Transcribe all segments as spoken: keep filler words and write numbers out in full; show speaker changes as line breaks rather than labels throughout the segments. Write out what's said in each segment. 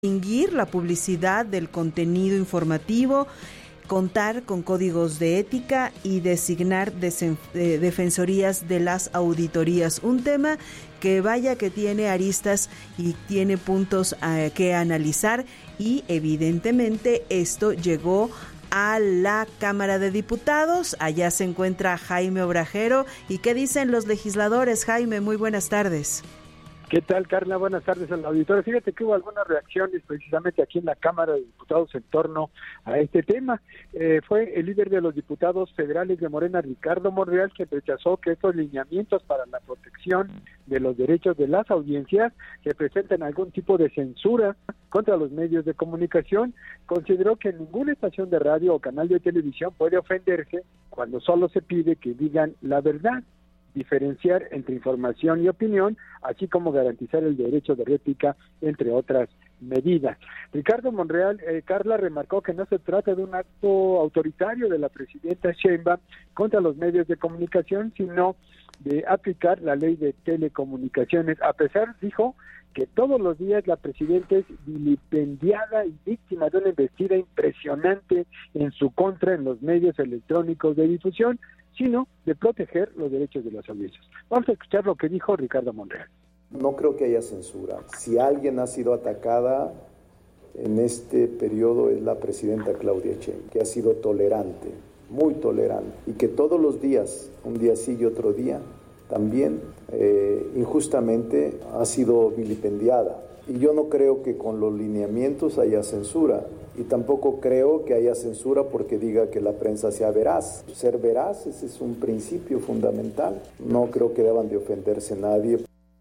distinguir la publicidad del contenido informativo, contar con códigos de ética y designar desen- eh, defensorías de las auditorías. Un tema que vaya que tiene aristas y tiene puntos eh, que analizar, y evidentemente esto llegó a la Cámara de Diputados. Allá se encuentra Jaime Obrajero. ¿Y qué dicen los legisladores? Jaime, muy buenas tardes.
¿Qué tal, Carla? Buenas tardes al auditorio. Fíjate que hubo algunas reacciones precisamente aquí en la Cámara de Diputados en torno a este tema. Eh, fue el líder de los diputados federales de Morena, Ricardo Monreal, quien rechazó que estos lineamientos para la protección de los derechos de las audiencias representen algún tipo de censura contra los medios de comunicación. Consideró que ninguna estación de radio o canal de televisión puede ofenderse cuando solo se pide que digan la verdad, diferenciar entre información y opinión, así como garantizar el derecho de réplica, entre otras medidas. Ricardo Monreal, eh, Carla, remarcó que no se trata de un acto autoritario de la presidenta Sheinbaum contra los medios de comunicación, sino de aplicar la ley de telecomunicaciones. A pesar, dijo, que todos los días la presidenta es vilipendiada y víctima de una embestida impresionante en su contra en los medios electrónicos de difusión, sino de proteger los derechos de las audiencias. Vamos a escuchar lo que dijo Ricardo Monreal.
No creo que haya censura. Si alguien ha sido atacada en este periodo es la presidenta Claudia Sheinbaum, que ha sido tolerante, muy tolerante, y que todos los días, un día sí y otro día, también eh, injustamente ha sido vilipendiada. Y yo no creo que con los lineamientos haya censura, y tampoco creo que haya censura porque diga que la prensa sea veraz. Ser veraz, ese es un principio fundamental. No creo que deban de ofenderse nadie.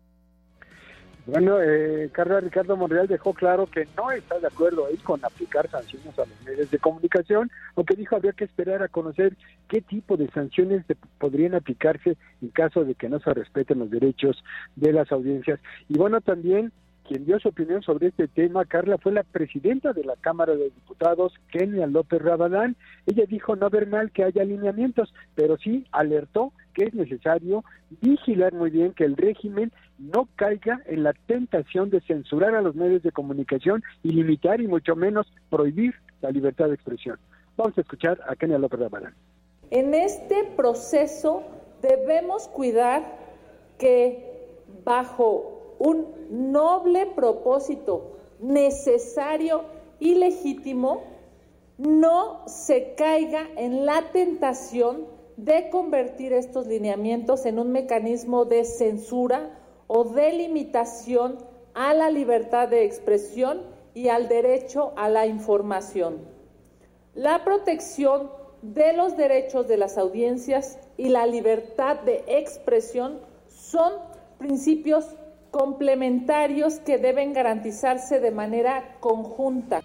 Bueno, eh, Carla, Ricardo Monreal dejó claro que no está de acuerdo ahí con aplicar sanciones a los medios de comunicación, aunque dijo habría que esperar a conocer qué tipo de sanciones de, podrían aplicarse en caso de que no se respeten los derechos de las audiencias. Y bueno, también quien dio su opinión sobre este tema, Carla, fue la presidenta de la Cámara de Diputados, Kenia López Rabadán. Ella dijo no ver mal que haya alineamientos, pero sí alertó que es necesario vigilar muy bien que el régimen no caiga en la tentación de censurar a los medios de comunicación y limitar y mucho menos prohibir la libertad de expresión. Vamos a escuchar a Kenia López Rabadán.
En este proceso debemos cuidar que bajo un noble propósito necesario y legítimo, no se caiga en la tentación de convertir estos lineamientos en un mecanismo de censura o de limitación a la libertad de expresión y al derecho a la información. La protección de los derechos de las audiencias y la libertad de expresión son principios complementarios que deben garantizarse de manera conjunta.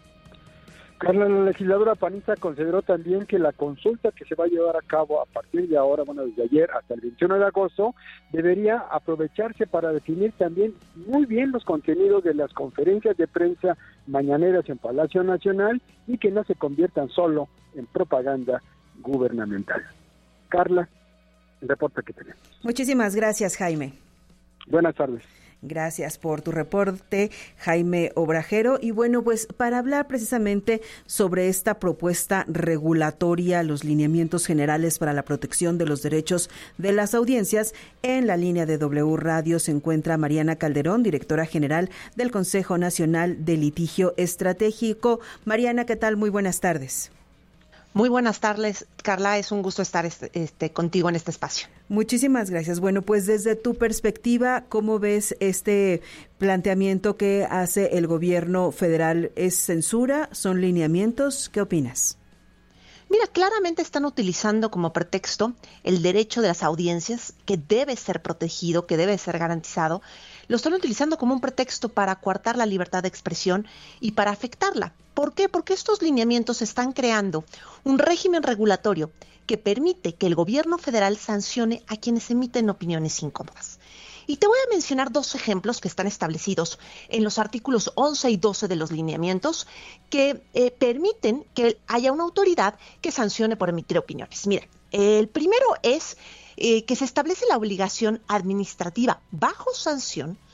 Carla, la legisladora panista consideró también que la consulta que se va a llevar a cabo a partir de ahora, bueno, desde ayer hasta el veintiuno de agosto, debería aprovecharse para definir también muy bien los contenidos de las conferencias de prensa mañaneras en Palacio Nacional y que no se conviertan solo en propaganda gubernamental. Carla, el reporte que tenemos.
Muchísimas gracias, Jaime.
Buenas tardes.
Gracias por tu reporte, Jaime Obrajero. Y bueno, pues para hablar precisamente sobre esta propuesta regulatoria, los lineamientos generales para la protección de los derechos de las audiencias, en la línea de W Radio se encuentra Mariana Calderón, directora general del Consejo Nacional de Litigio Estratégico. Mariana, ¿qué tal? Muy buenas tardes.
Muy buenas tardes, Carla. Es un gusto estar este, este, contigo en este espacio.
Muchísimas gracias. Bueno, pues desde tu perspectiva, ¿cómo ves este planteamiento que hace el gobierno federal? ¿Es censura? ¿Son lineamientos? ¿Qué opinas?
Mira, claramente están utilizando como pretexto el derecho de las audiencias, que debe ser protegido, que debe ser garantizado. Lo están utilizando como un pretexto para coartar la libertad de expresión y para afectarla. ¿Por qué? Porque estos lineamientos están creando un régimen regulatorio que permite que el gobierno federal sancione a quienes emiten opiniones incómodas. Y te voy a mencionar dos ejemplos que están establecidos en los artículos once y doce de los lineamientos que eh, permiten que haya una autoridad que sancione por emitir opiniones. Mira, el primero es eh, que se establece la obligación administrativa bajo sanción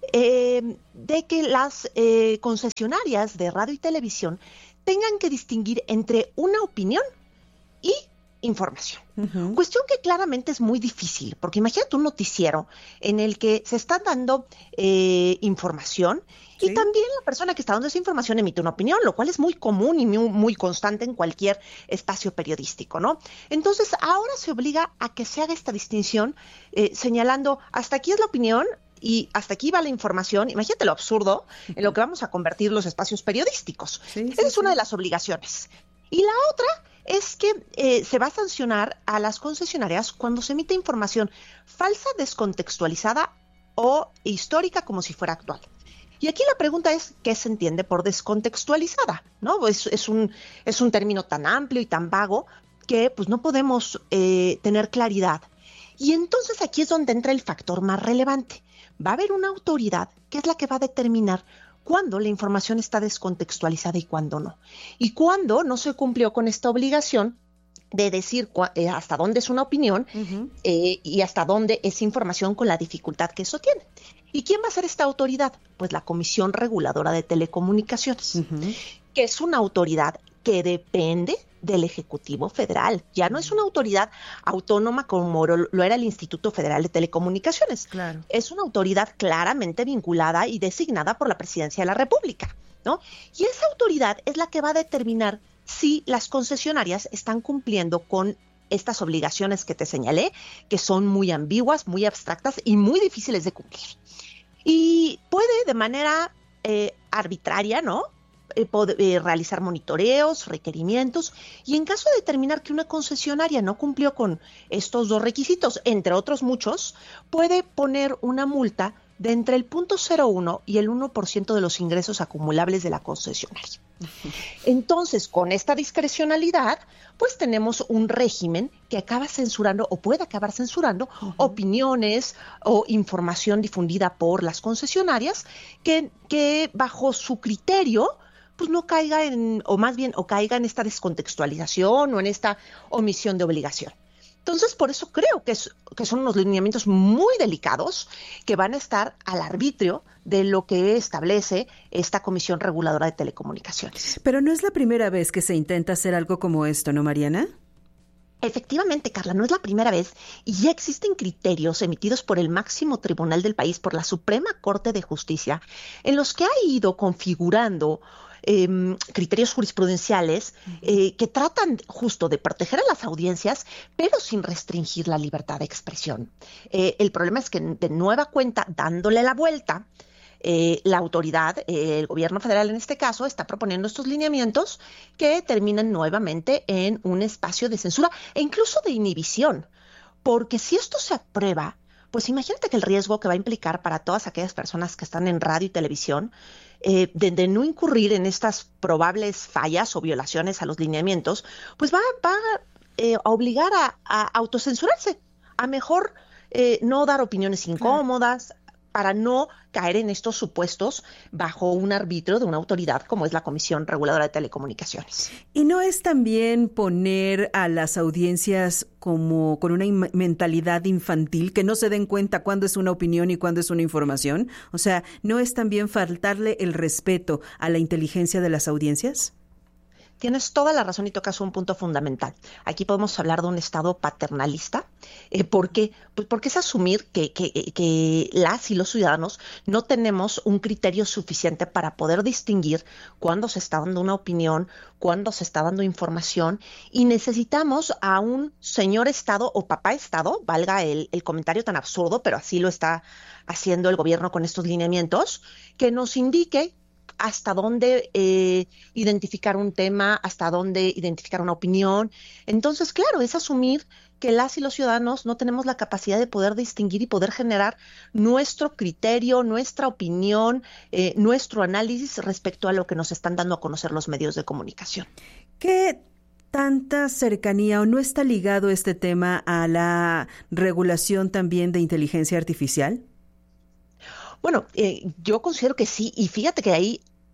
eh, de que las eh, concesionarias de radio y televisión tengan que distinguir entre una opinión y información. Uh-huh. Cuestión que claramente es muy difícil, porque imagínate un noticiero en el que se está dando eh, información y sí. también la persona que está dando esa información emite una opinión, lo cual es muy común y muy, muy constante en cualquier espacio periodístico, ¿no? Entonces, ahora se obliga a que se haga esta distinción eh, señalando hasta aquí es la opinión y hasta aquí va la información. Imagínate lo absurdo uh-huh. en lo que vamos a convertir los espacios periodísticos. Sí, Esa sí, es una sí. de las obligaciones. Y la otra es que eh, se va a sancionar a las concesionarias cuando se emite información falsa, descontextualizada o histórica como si fuera actual. Y aquí la pregunta es, ¿qué se entiende por descontextualizada? ¿No? Es, es, un, es un término tan amplio y tan vago que pues, no podemos eh, tener claridad. Y entonces aquí es donde entra el factor más relevante. Va a haber una autoridad que es la que va a determinar cuándo la información está descontextualizada y cuándo no. Y cuándo no se cumplió con esta obligación de decir cu- eh, hasta dónde es una opinión uh-huh. eh, y hasta dónde es información con la dificultad que eso tiene. ¿Y quién va a ser esta autoridad? Pues la Comisión Reguladora de Telecomunicaciones, uh-huh. que es una autoridad que depende del Ejecutivo Federal. Ya no es una autoridad autónoma como lo era el Instituto Federal de Telecomunicaciones.
Claro.
Es una autoridad claramente vinculada y designada por la Presidencia de la República, ¿no? Y esa autoridad es la que va a determinar si las concesionarias están cumpliendo con estas obligaciones que te señalé, que son muy ambiguas, muy abstractas y muy difíciles de cumplir. Y puede de manera eh, arbitraria, ¿no? Eh, poder, eh, realizar monitoreos, requerimientos, y en caso de determinar que una concesionaria no cumplió con estos dos requisitos, entre otros muchos, puede poner una multa de entre el punto cero uno y el uno por ciento de los ingresos acumulables de la concesionaria. Uh-huh. Entonces, con esta discrecionalidad, pues tenemos un régimen que acaba censurando o puede acabar censurando uh-huh. opiniones o información difundida por las concesionarias que, que bajo su criterio pues no caiga en, o más bien, o caiga en esta descontextualización o en esta omisión de obligación. Entonces, por eso creo que, es, que son unos lineamientos muy delicados que van a estar al arbitrio de lo que establece esta Comisión Reguladora de Telecomunicaciones.
Pero no es la primera vez que se intenta hacer algo como esto, ¿no, Mariana?
Efectivamente, Carla, no es la primera vez y ya existen criterios emitidos por el máximo tribunal del país, por la Suprema Corte de Justicia, en los que ha ido configurando Eh, criterios jurisprudenciales eh, que tratan justo de proteger a las audiencias, pero sin restringir la libertad de expresión. Eh, el problema es que de nueva cuenta, dándole la vuelta, eh, la autoridad, eh, el gobierno federal en este caso, está proponiendo estos lineamientos que terminan nuevamente en un espacio de censura e incluso de inhibición. Porque si esto se aprueba, pues imagínate que el riesgo que va a implicar para todas aquellas personas que están en radio y televisión eh, de, de no incurrir en estas probables fallas o violaciones a los lineamientos, pues va, va eh, a obligar a, a autocensurarse, a mejor eh, no dar opiniones incómodas, para no caer en estos supuestos bajo un arbitrio de una autoridad como es la Comisión Reguladora de Telecomunicaciones.
¿Y no es también poner a las audiencias como con una in- mentalidad infantil, que no se den cuenta cuándo es una opinión y cuándo es una información? O sea, ¿no es también faltarle el respeto a la inteligencia de las audiencias?
Tienes toda la razón y tocas un punto fundamental. Aquí podemos hablar de un Estado paternalista, eh, porque, pues porque es asumir que, que, que las y los ciudadanos no tenemos un criterio suficiente para poder distinguir cuándo se está dando una opinión, cuándo se está dando información, y necesitamos a un señor Estado o papá Estado, valga el, el comentario tan absurdo, pero así lo está haciendo el gobierno con estos lineamientos, que nos indique hasta dónde eh, identificar un tema, hasta dónde identificar una opinión. Entonces, claro, es asumir que las y los ciudadanos no tenemos la capacidad de poder distinguir y poder generar nuestro criterio, nuestra opinión, eh, nuestro análisis respecto a lo que nos están dando a conocer los medios de comunicación.
¿Qué tanta cercanía o no está ligado este tema a la regulación también de inteligencia artificial?
Bueno, eh, yo considero que sí, y fíjate que ahí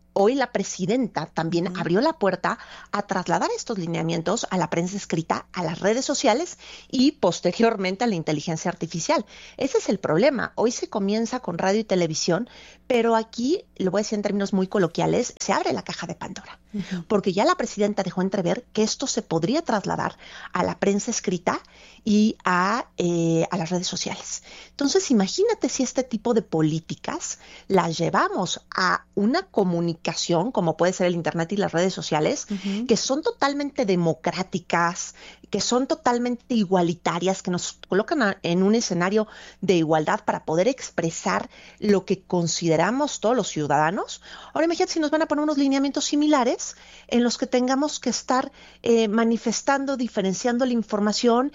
hoy la presidenta también
Uh-huh.
abrió la puerta a trasladar estos lineamientos a la prensa escrita, a las redes sociales y posteriormente a la inteligencia artificial. Ese es el problema. Hoy se comienza con radio y televisión, pero aquí, lo voy a decir en términos muy coloquiales, se abre la caja de Pandora, uh-huh. porque ya la presidenta dejó entrever que esto se podría trasladar a la prensa escrita y a, eh, a las redes sociales. Entonces, imagínate si este tipo de políticas las llevamos a una comunicación, como puede ser el Internet y las redes sociales, uh-huh. que son totalmente democráticas, que son totalmente igualitarias, que nos colocan a, en un escenario de igualdad para poder expresar lo que consideramos todos los ciudadanos. Ahora imagínate si nos van a poner unos lineamientos similares en los que tengamos que estar eh, manifestando, diferenciando la información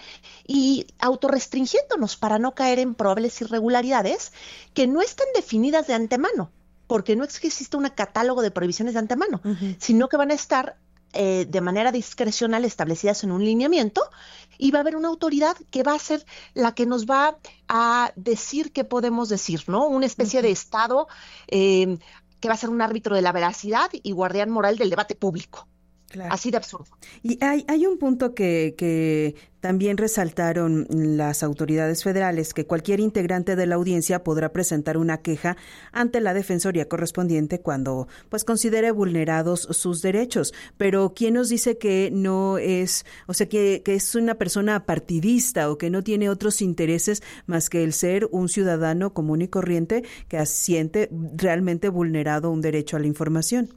y autorrestringiéndonos para no caer en probables irregularidades que no están definidas de antemano, porque no existe un catálogo de prohibiciones de antemano, uh-huh. sino que van a estar eh, de manera discrecional establecidas en un lineamiento y va a haber una autoridad que va a ser la que nos va a decir qué podemos decir, ¿no? Una especie uh-huh. de Estado eh, que va a ser un árbitro de la veracidad y guardián moral del debate público. Claro. Así de absurdo.
Y hay, hay un punto que, que también resaltaron las autoridades federales, que cualquier integrante de la audiencia podrá presentar una queja ante la defensoría correspondiente cuando pues considere vulnerados sus derechos. Pero ¿quién nos dice que no es, o sea, que, que es una persona partidista o que no tiene otros intereses más que el ser un ciudadano común y corriente que siente realmente vulnerado un derecho a la información?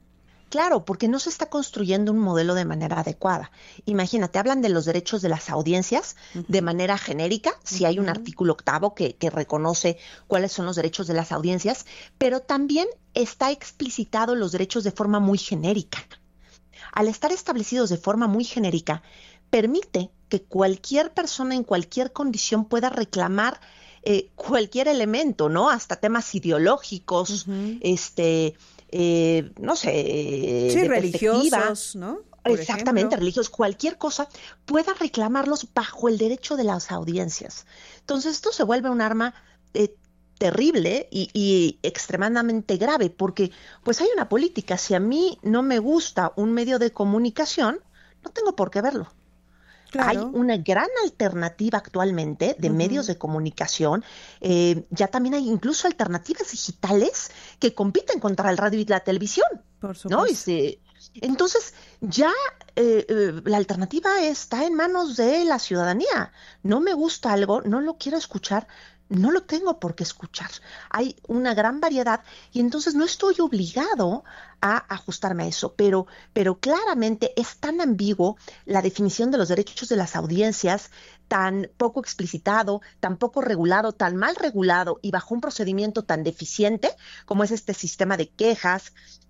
Claro, porque no se está construyendo un modelo de manera adecuada. Imagínate, hablan de los derechos de las audiencias uh-huh. de manera genérica, si uh-huh. hay un artículo octavo que, que reconoce cuáles son los derechos de las audiencias, pero también está explicitado los derechos de forma muy genérica. Al estar establecidos de forma muy genérica, permite que cualquier persona en cualquier condición pueda reclamar eh, cualquier elemento, ¿no? Hasta temas ideológicos, uh-huh. este... Eh, no sé,
sí,
de
religiosos, ¿no?
Por Exactamente, ejemplo. religiosos, cualquier cosa, pueda reclamarlos bajo el derecho de las audiencias. Entonces, esto se vuelve un arma eh, terrible y, y extremadamente grave, porque pues hay una política. Si a mí no me gusta un medio de comunicación, no tengo por qué verlo. Claro. Hay una gran alternativa actualmente de uh-huh. medios de comunicación. Eh, ya también hay incluso alternativas digitales que compiten contra el radio y la televisión.
Por supuesto.
¿No? Y se, entonces, ya eh, eh, la alternativa está en manos de la ciudadanía. No me gusta algo, no lo quiero escuchar, no lo tengo por qué escuchar. Hay una gran variedad y entonces no estoy obligado a ajustarme a eso, pero, pero claramente es tan ambiguo la definición de los derechos de las audiencias, tan poco explicitado, tan poco regulado, tan mal regulado y bajo un procedimiento tan deficiente como es este sistema de quejas,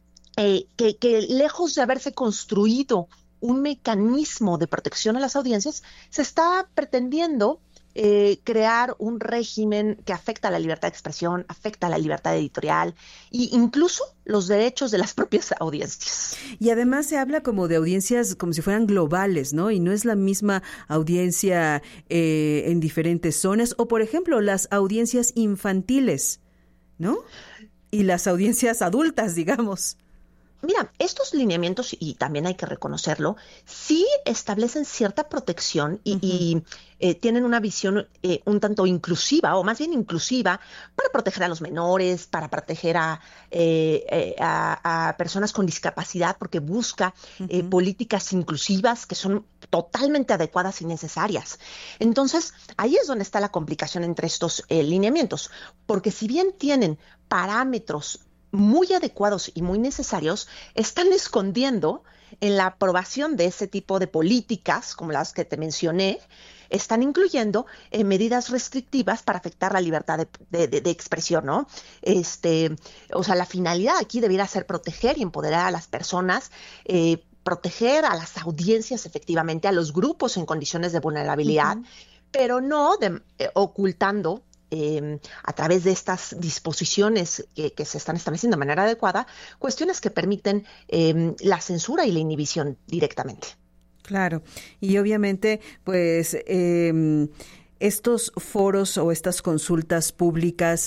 eh, que, que lejos de haberse construido un mecanismo de protección a las audiencias, se está pretendiendo Eh, crear un régimen que afecta a la libertad de expresión, afecta a la libertad editorial e incluso los derechos de las propias audiencias.
Y además se habla como de audiencias como si fueran globales, ¿no? Y no es la misma audiencia eh, en diferentes zonas. O, por ejemplo, las audiencias infantiles, ¿no? Y las audiencias adultas, digamos.
Mira, estos lineamientos, y también hay que reconocerlo, sí establecen cierta protección y, uh-huh. y eh, tienen una visión eh, un tanto inclusiva, o más bien inclusiva, para proteger a los menores, para proteger a, eh, eh, a, a personas con discapacidad, porque busca uh-huh. eh, políticas inclusivas que son totalmente adecuadas y necesarias. Entonces, ahí es donde está la complicación entre estos eh, lineamientos, porque si bien tienen parámetros muy adecuados y muy necesarios, están escondiendo en la aprobación de ese tipo de políticas, como las que te mencioné, están incluyendo eh, medidas restrictivas para afectar la libertad de, de, de, de expresión, ¿no? Este, o sea, la finalidad aquí debiera ser proteger y empoderar a las personas, eh, proteger a las audiencias, efectivamente, a los grupos en condiciones de vulnerabilidad, uh-huh. pero no de, eh, ocultando Eh, a través de estas disposiciones que, que se están estableciendo de manera adecuada, cuestiones que permiten eh, la censura y la inhibición directamente.
Claro, y obviamente, pues, eh, estos foros o estas consultas públicas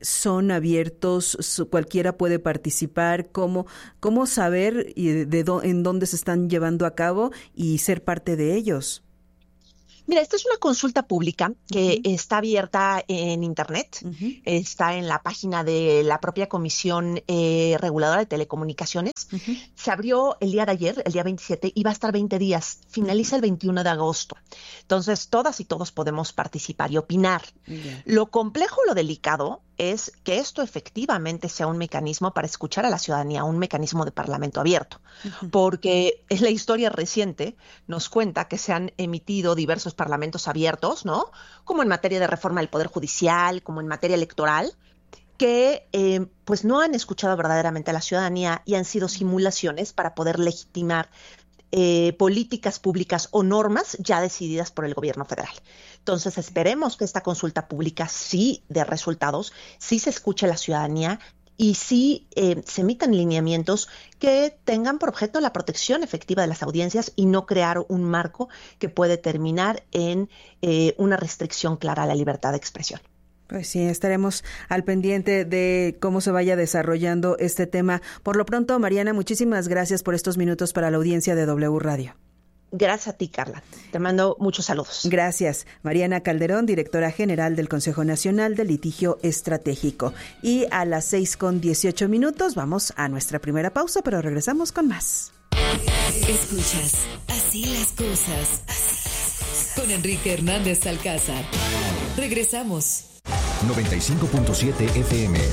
son abiertos, cualquiera puede participar, cómo, cómo saber y de, de do, en dónde se están llevando a cabo y ser parte de ellos.
Mira, esta es una consulta pública que uh-huh. está abierta en Internet, uh-huh. está en la página de la propia Comisión eh, Reguladora de Telecomunicaciones. Uh-huh. Se abrió el día de ayer, el día veintisiete, y va a estar veinte días. Finaliza el veintiuno de agosto. Entonces, todas y todos podemos participar y opinar. Uh-huh. Lo complejo, lo delicado, es que esto efectivamente sea un mecanismo para escuchar a la ciudadanía, un mecanismo de parlamento abierto. Uh-huh. Porque la historia reciente nos cuenta que se han emitido diversos parlamentos abiertos, ¿no? Como en materia de reforma del Poder Judicial, como en materia electoral, que eh, pues no han escuchado verdaderamente a la ciudadanía y han sido simulaciones para poder legitimar eh, políticas públicas o normas ya decididas por el gobierno federal. Entonces esperemos que esta consulta pública sí dé resultados, sí se escuche a la ciudadanía y sí eh, se emitan lineamientos que tengan por objeto la protección efectiva de las audiencias y no crear un marco que puede terminar en eh, una restricción clara a la libertad de expresión.
Pues sí, estaremos al pendiente de cómo se vaya desarrollando este tema. Por lo pronto, Mariana, muchísimas gracias por estos minutos para la audiencia de W Radio.
Gracias a ti, Carla. Te mando muchos saludos.
Gracias. Mariana Calderón, directora general del Consejo Nacional de Litigio Estratégico. Y a las seis con dieciocho minutos vamos a nuestra primera pausa, pero regresamos con más.
Escuchas Así las cosas con Enrique Hernández Alcázar. Regresamos.
noventa y cinco punto siete F M.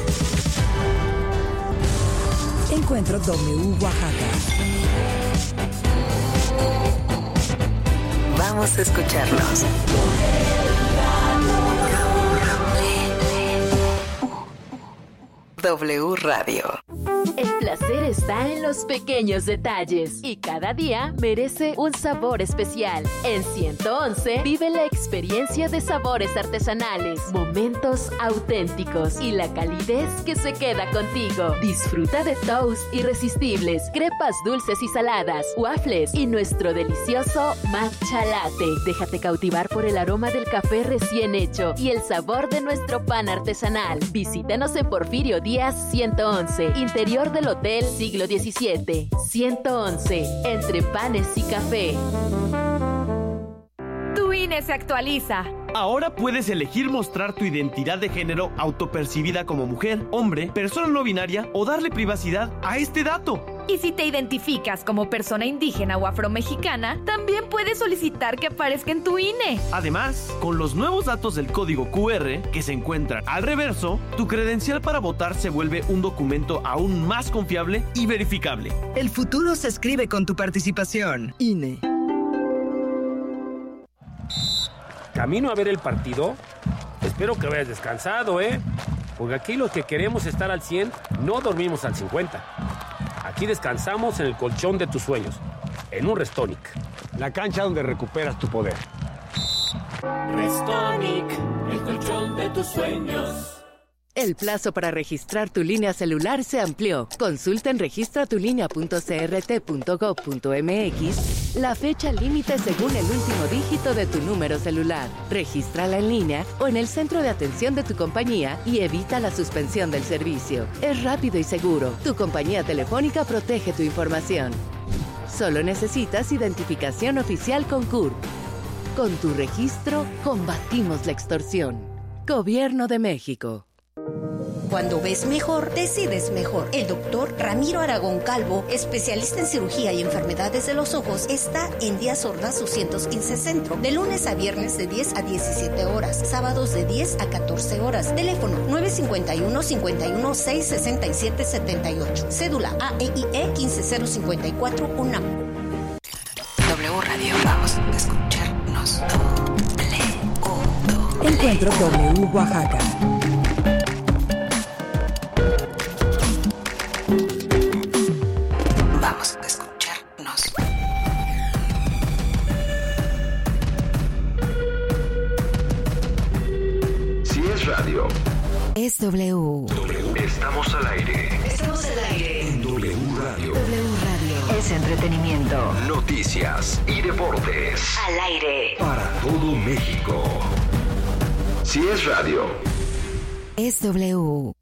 Encuentro W Oaxaca. Vamos a escucharlos. W Radio.
El placer está en los pequeños detalles y cada día merece un sabor especial. En ciento once vive la experiencia de sabores artesanales, momentos auténticos y la calidez que se queda contigo. Disfruta de toast irresistibles, crepas dulces y saladas, waffles y nuestro delicioso matcha latte. Déjate cautivar por el aroma del café recién hecho y el sabor de nuestro pan artesanal. Visítanos en Porfirio Díaz ciento once, interior del Hotel Siglo diecisiete. ciento once, entre panes y café.
Tu I N E se actualiza.
Ahora puedes elegir mostrar tu identidad de género autopercibida como mujer, hombre, persona no binaria o darle privacidad a este dato.
Y si te identificas como persona indígena o afromexicana, también puedes solicitar que aparezca en tu I N E.
Además, con los nuevos datos del código Q R que se encuentran al reverso, tu credencial para votar se vuelve un documento aún más confiable y verificable.
El futuro se escribe con tu participación. I N E.
¿Camino a ver el partido? Espero que vayas descansado, ¿eh? Porque aquí los que queremos estar al cien no dormimos al cincuenta. Aquí descansamos en el colchón de tus sueños, en un Restonic.
La cancha donde recuperas tu poder.
Restonic, el colchón de tus sueños.
El plazo para registrar tu línea celular se amplió. Consulta en registratulinea punto c r t punto gov punto m x la fecha límite según el último dígito de tu número celular. Regístrala en línea o en el centro de atención de tu compañía y evita la suspensión del servicio. Es rápido y seguro. Tu compañía telefónica protege tu información. Solo necesitas identificación oficial con C U R P. Con tu registro, combatimos la extorsión. Gobierno de México.
Cuando ves mejor, decides mejor. El doctor Ramiro Aragón Calvo, especialista en cirugía y enfermedades de los ojos, está en Díaz Ordaz doscientos quince Centro, de lunes a viernes de diez a diecisiete horas, sábados de diez a catorce horas. Teléfono nueve cinco uno, cinco uno seis, seis siete siete ocho. Cédula A E I E quince cero cincuenta y cuatro UNAM.
W Radio, vamos a escucharnos. W.
Encuentro W Oaxaca.
Vamos a escucharnos.
Si es radio,
es W.
W. Estamos al aire.
Estamos al aire.
En W Radio.
W Radio. Es entretenimiento.
Noticias y deportes.
Al aire.
Para todo México. Si es radio,
Es W.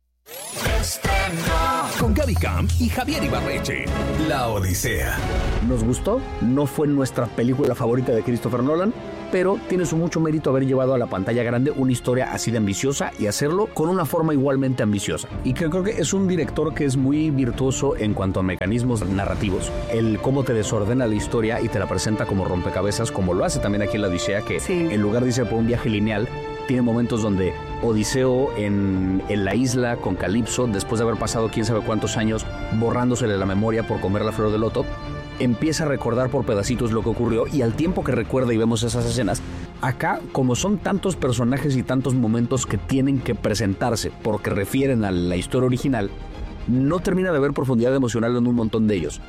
Con Gaby Camp y Javier Ibarreche. La Odisea.
¿Nos gustó? No fue nuestra película favorita de Christopher Nolan, pero tiene su mucho mérito haber llevado a la pantalla grande una historia así de ambiciosa y hacerlo con una forma igualmente ambiciosa. Y que creo que es un director que es muy virtuoso en cuanto a mecanismos narrativos. El cómo te desordena la historia y te la presenta como rompecabezas, como lo hace también aquí en La Odisea, que sí. En lugar de irse por un viaje lineal, tiene momentos donde Odiseo en, en la isla con Calipso, después de haber pasado quién sabe cuántos años borrándosele la memoria por comer la flor de loto, empieza a recordar por pedacitos lo que ocurrió, y al tiempo que recuerda y vemos esas escenas, acá, como son tantos personajes y tantos momentos que tienen que presentarse porque refieren a la historia original, no termina de haber profundidad emocional en un montón de ellos.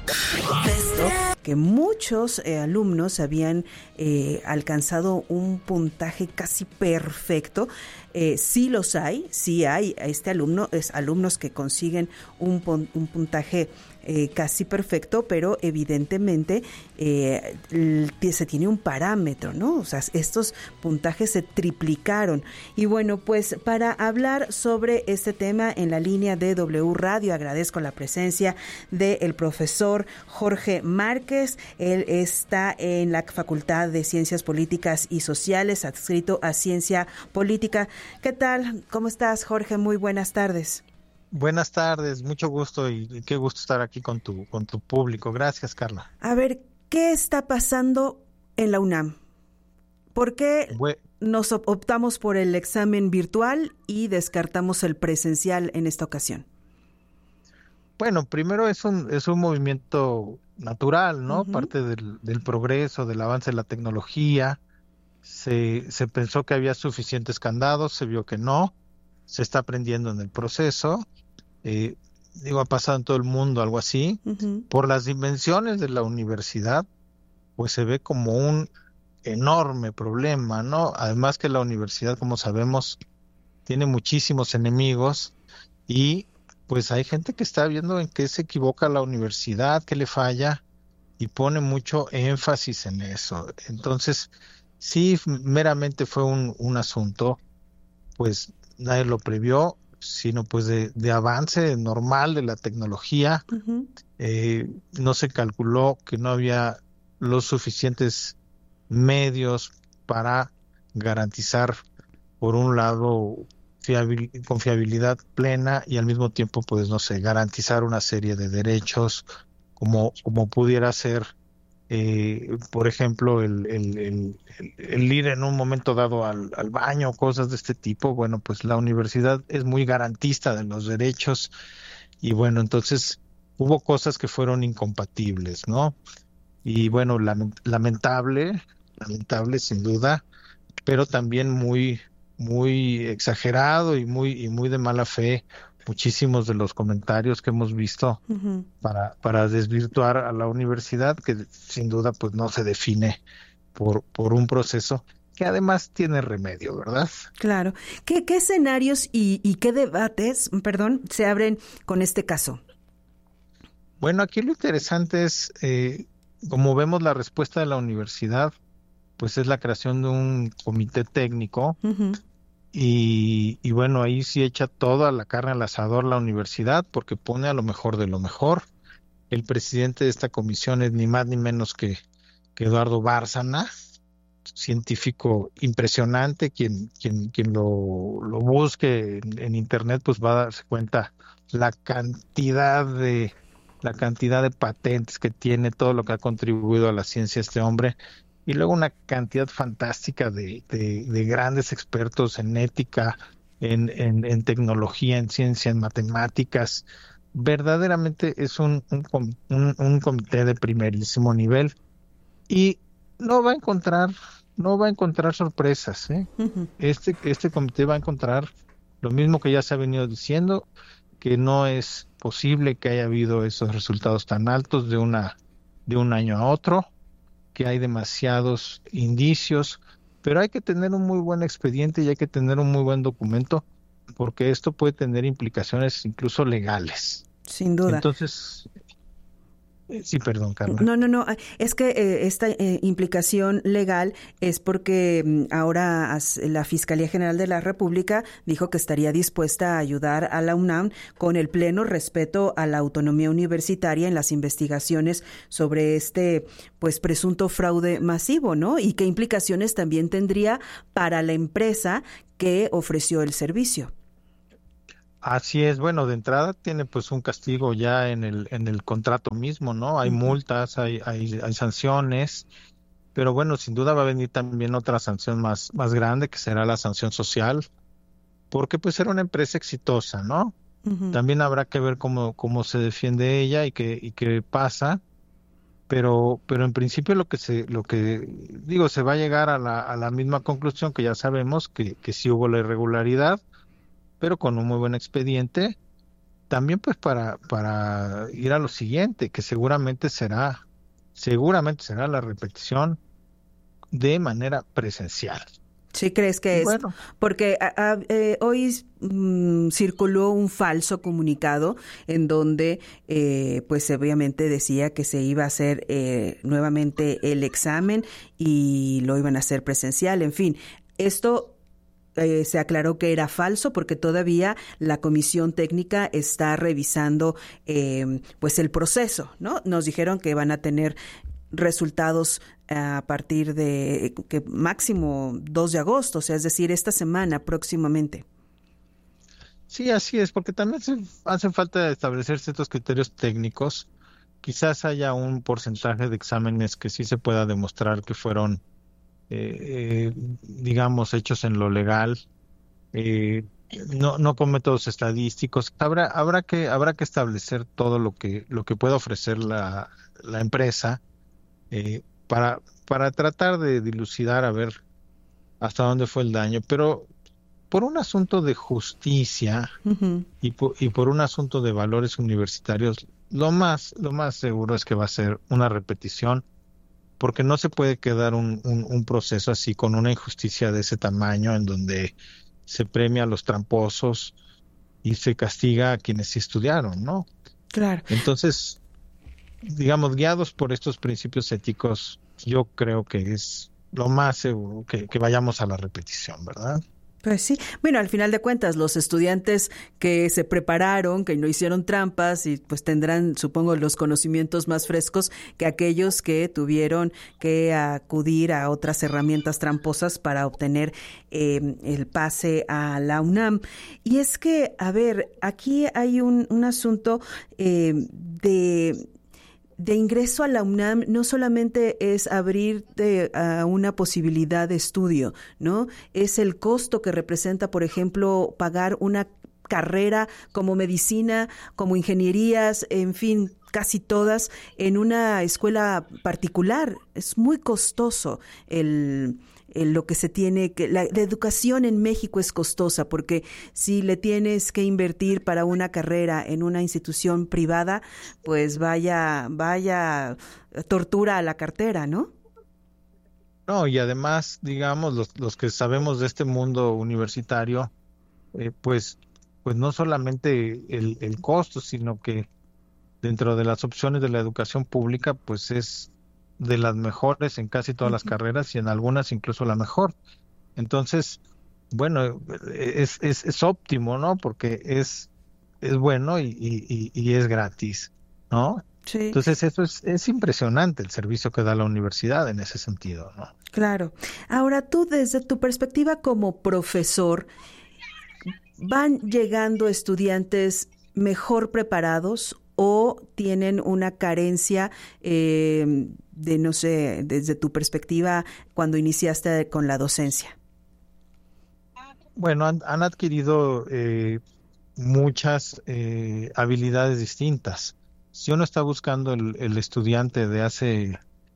Que muchos eh, alumnos habían eh, alcanzado un puntaje casi perfecto. Eh, sí los hay, sí hay este alumno, es alumnos que consiguen un, un puntaje eh, casi perfecto, pero evidentemente eh, se tiene un parámetro, ¿no? O sea, estos puntajes se triplicaron. Y bueno, pues para hablar sobre este tema en la línea de W Radio, agradezco la presencia del profesor Jorge Márquez. Él está en la Facultad de Ciencias Políticas y Sociales, adscrito a Ciencia Política. ¿Qué tal? ¿Cómo estás, Jorge? Muy buenas tardes.
Buenas tardes, mucho gusto y qué gusto estar aquí con tu con tu público. Gracias, Carla.
A ver, ¿qué está pasando en la UNAM? ¿Por qué bueno, nos optamos por el examen virtual y descartamos el presencial en esta ocasión?
Bueno, primero es un es un movimiento natural, ¿no? Uh-huh. Parte del, del progreso, del avance de la tecnología. Se, se pensó que había suficientes candados, se vio que no, se está aprendiendo en el proceso, eh, digo, ha pasado en todo el mundo algo así. Uh-huh. Por las dimensiones de la universidad, pues se ve como un enorme problema, ¿no? Además que la universidad, como sabemos, tiene muchísimos enemigos y pues hay gente que está viendo en qué se equivoca la universidad, qué le falla y pone mucho énfasis en eso. Entonces, sí, meramente fue un, un asunto, pues nadie lo previó, sino pues de, de avance normal de la tecnología. Uh-huh. Eh, no se calculó que no había los suficientes medios para garantizar, por un lado, fiabil, confiabilidad plena y al mismo tiempo, pues no sé, garantizar una serie de derechos como, como pudiera ser. Eh, por ejemplo, el, el, el, el ir en un momento dado al, al baño, cosas de este tipo. Bueno, pues la universidad es muy garantista de los derechos y bueno, entonces hubo cosas que fueron incompatibles, ¿no? Y bueno, lament, lamentable, lamentable sin duda, pero también muy, muy exagerado y muy, y muy de mala fe. Muchísimos de los comentarios que hemos visto uh-huh. para, para desvirtuar a la universidad, que sin duda pues no se define por, por un proceso que además tiene remedio, ¿verdad?
Claro. ¿Qué, qué escenarios y, y qué debates, perdón, se abren con este caso?
Bueno, aquí lo interesante es, eh, como vemos la respuesta de la universidad, pues es la creación de un comité técnico. Uh-huh. Y, y bueno, ahí sí echa toda la carne al asador la universidad porque pone a lo mejor de lo mejor. El presidente de esta comisión es ni más ni menos que, que Eduardo Bárcena, científico impresionante, quien, quien, quien lo, lo busque en, en internet pues va a darse cuenta la cantidad de, la cantidad de patentes que tiene, todo lo que ha contribuido a la ciencia este hombre. Y luego una cantidad fantástica de, de, de grandes expertos en ética, en, en, en tecnología, en ciencia, en matemáticas. Verdaderamente es un, un, un, un comité de primerísimo nivel y no va a encontrar, no va a encontrar sorpresas, ¿eh? Uh-huh. Este, este comité va a encontrar lo mismo que ya se ha venido diciendo, que no es posible que haya habido esos resultados tan altos de una, de un año a otro, que hay demasiados indicios, pero hay que tener un muy buen expediente y hay que tener un muy buen documento, porque esto puede tener implicaciones incluso legales.
Sin duda.
Entonces, Sí, perdón, Carla.
No, no, no. Es que eh, esta eh, implicación legal es porque mm, ahora as, la Fiscalía General de la República dijo que estaría dispuesta a ayudar a la UNAM con el pleno respeto a la autonomía universitaria en las investigaciones sobre este, pues, presunto fraude masivo, ¿no? Y qué implicaciones también tendría para la empresa que ofreció el servicio.
Así es, bueno, de entrada tiene pues un castigo ya en el en el contrato mismo, ¿no? Hay uh-huh. multas, hay, hay hay sanciones, pero bueno, sin duda va a venir también otra sanción más más grande, que será la sanción social, porque pues era una empresa exitosa, ¿no? Uh-huh. También habrá que ver cómo cómo se defiende ella y qué y qué pasa, pero pero en principio lo que se lo que digo se va a llegar a la a la misma conclusión que ya sabemos que que sí hubo la irregularidad, pero con un muy buen expediente, también pues para para ir a lo siguiente, que seguramente será seguramente será la repetición de manera presencial.
¿Sí crees que es? Bueno. Porque a, a, eh, hoy mmm, circuló un falso comunicado en donde eh, pues obviamente decía que se iba a hacer eh, nuevamente el examen y lo iban a hacer presencial, en fin, esto... Eh, se aclaró que era falso porque todavía la comisión técnica está revisando eh, pues el proceso, ¿no? Nos dijeron que van a tener resultados a partir de que máximo dos de agosto, o sea, es decir, esta semana próximamente.
Sí, así es, porque también se hace falta establecer ciertos criterios técnicos. Quizás haya un porcentaje de exámenes que sí se pueda demostrar que fueron Eh, eh, digamos hechos en lo legal, eh, no no con métodos estadísticos. Habrá habrá que habrá que establecer todo lo que lo que pueda ofrecer la la empresa eh, para para tratar de dilucidar a ver hasta dónde fue el daño, pero por un asunto de justicia uh-huh. y por, y por un asunto de valores universitarios, lo más lo más seguro es que va a ser una repetición, porque no se puede quedar un, un, un proceso así con una injusticia de ese tamaño en donde se premia a los tramposos y se castiga a quienes sí estudiaron, ¿no?
Claro.
Entonces, digamos, guiados por estos principios éticos, yo creo que es lo más seguro que, que vayamos a la repetición, ¿verdad?
Pues sí, bueno, al final de cuentas, los estudiantes que se prepararon, que no hicieron trampas y pues tendrán, supongo, los conocimientos más frescos que aquellos que tuvieron que acudir a otras herramientas tramposas para obtener eh, el pase a la UNAM. Y es que, a ver, aquí hay un, un asunto eh, de... de ingreso a la UNAM no solamente es abrirte a una posibilidad de estudio, ¿no? Es el costo que representa, por ejemplo, pagar una carrera como medicina, como ingenierías, en fin, casi todas, en una escuela particular. Es muy costoso el... lo que se tiene que la, la educación en México es costosa, porque si le tienes que invertir para una carrera en una institución privada, pues vaya vaya tortura a la cartera, ¿no?
No, y además, digamos, los los que sabemos de este mundo universitario, eh, pues pues no solamente el el costo, sino que dentro de las opciones de la educación pública, pues es de las mejores en casi todas las carreras y en algunas incluso la mejor. Entonces, bueno, es es, es óptimo, ¿no? Porque es es bueno y, y, y es gratis, ¿no?
Sí.
Entonces, eso es, es impresionante el servicio que da la universidad en ese sentido, ¿no?
Claro. Ahora, tú desde tu perspectiva como profesor, ¿van llegando estudiantes mejor preparados o tienen una carencia eh, de, no sé, desde tu perspectiva cuando iniciaste con la docencia?
Bueno, han, han adquirido eh, muchas eh, habilidades distintas. Si uno está buscando el, el estudiante de hace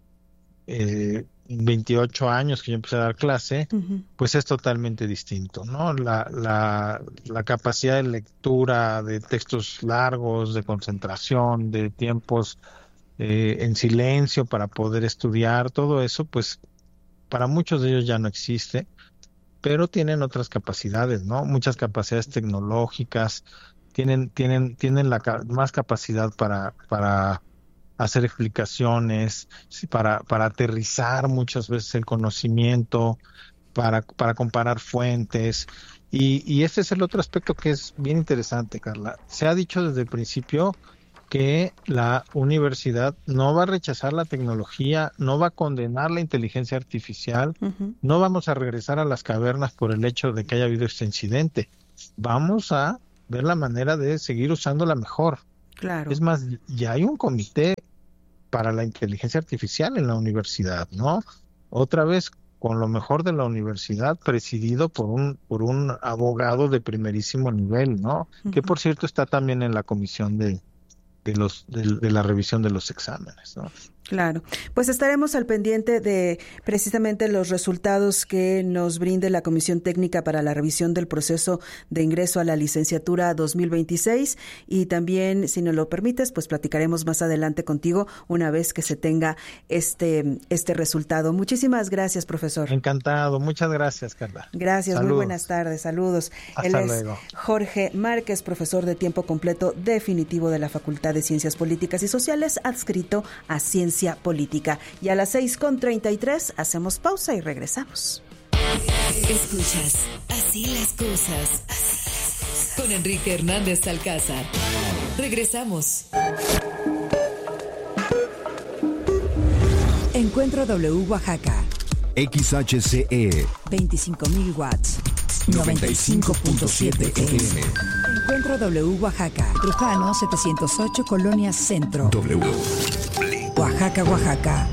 eh, veintiocho años que yo empecé a dar clase, uh-huh. pues es totalmente distinto, ¿no? La, la, la capacidad de lectura de textos largos, de concentración, de tiempos eh, en silencio para poder estudiar, todo eso, pues para muchos de ellos ya no existe, pero tienen otras capacidades, ¿no? Muchas capacidades tecnológicas, tienen tienen tienen la más capacidad para para hacer explicaciones, para, para aterrizar muchas veces el conocimiento, para, para comparar fuentes. Y, y ese es el otro aspecto que es bien interesante, Carla. Se ha dicho desde el principio que la universidad no va a rechazar la tecnología, no va a condenar la inteligencia artificial, uh-huh. no vamos a regresar a las cavernas por el hecho de que haya habido este incidente. Vamos a ver la manera de seguir usándola mejor.
Claro.
Es más, ya hay un comité para la inteligencia artificial en la universidad, ¿no? Otra vez con lo mejor de la universidad, presidido por un por un abogado de primerísimo nivel, ¿no? Uh-huh. Que por cierto está también en la comisión de de los de, de la revisión de los exámenes, ¿no?
Claro, pues estaremos al pendiente de precisamente los resultados que nos brinde la Comisión Técnica para la Revisión del Proceso de Ingreso a la Licenciatura dos mil veintiséis y también, si nos lo permites, pues platicaremos más adelante contigo una vez que se tenga este este resultado. Muchísimas gracias, profesor.
Encantado, muchas gracias, Carla.
Gracias,
saludos.
Muy buenas tardes, saludos.
Hasta
Él es
luego.
Jorge Márquez, profesor de tiempo completo definitivo de la Facultad de Ciencias Políticas y Sociales, adscrito a Ciencia Política. Y a las seis con treinta y tres hacemos pausa y regresamos.
Escuchas Así las cosas con Enrique Hernández Alcázar. Regresamos.
Encuentro W Oaxaca.
X H C E
veinticinco mil watts.
noventa y cinco punto siete F M.
Encuentro W Oaxaca. Trujano setecientos ocho, Colonia Centro.
W.
Oaxaca, Oaxaca.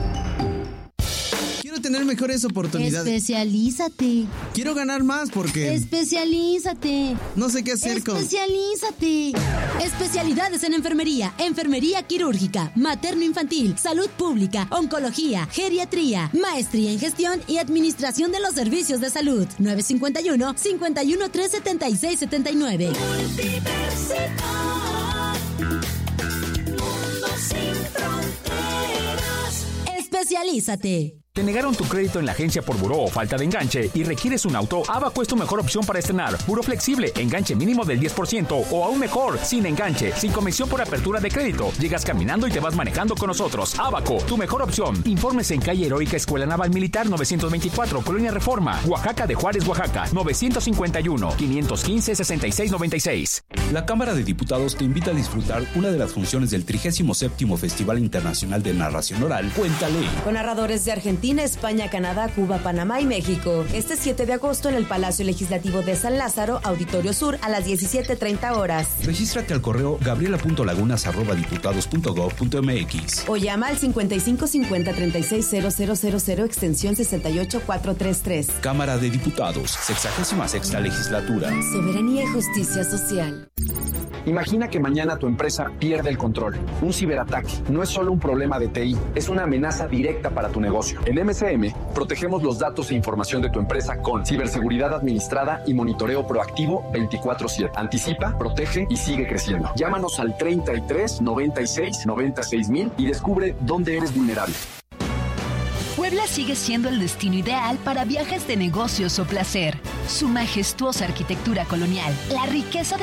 Quiero tener mejores oportunidades.
Especialízate.
Quiero ganar más porque...
Especialízate.
No sé qué hacer con...
Especialízate. Especialidades en enfermería, enfermería quirúrgica, materno-infantil, salud pública, oncología, geriatría, maestría en gestión y administración de los servicios de salud. nueve cinco uno, cinco uno tres, siete seis siete nueve.
Universidad. Mundo sin fronteras.
Especialízate.
¿Te negaron tu crédito en la agencia por buró o falta de enganche y requieres un auto? Abaco es tu mejor opción para estrenar. Buró flexible, enganche mínimo del diez por ciento o aún mejor, sin enganche, sin comisión por apertura de crédito. Llegas caminando y te vas manejando con nosotros. Abaco, tu mejor opción. Informes en calle Heroica Escuela Naval Militar novecientos veinticuatro, Colonia Reforma, Oaxaca de Juárez, Oaxaca, novecientos cincuenta y uno, quinientos quince, sesenta y seis noventa y seis.
La Cámara de Diputados te invita a disfrutar una de las funciones del trigésimo séptimo Festival Internacional de Narración Oral, Cuéntale.
Con narradores de Argentina, España, Canadá, Cuba, Panamá y México. Este siete de agosto en el Palacio Legislativo de San Lázaro, Auditorio Sur, a las diecisiete treinta horas.
Regístrate al correo gabriela punto lagunas arroba diputados punto gob punto m x
o llama al cincuenta y cinco cincuenta treinta y seis cero cero cero cero extensión sesenta y ocho cuatrocientos treinta y tres.
Cámara de Diputados, sexagésima sexta Legislatura.
Soberanía y justicia social.
Imagina que mañana tu empresa pierde el control. Un ciberataque no es solo un problema de T I, es una amenaza directa para tu negocio. En M C M, protegemos los datos e información de tu empresa con ciberseguridad administrada y monitoreo proactivo veinticuatro siete. Anticipa, protege y sigue creciendo. Llámanos al treinta y tres, noventa y seis, noventa y seis mil y descubre dónde eres vulnerable.
Puebla sigue siendo el destino ideal para viajes de negocios o placer. Su majestuosa arquitectura colonial, la riqueza de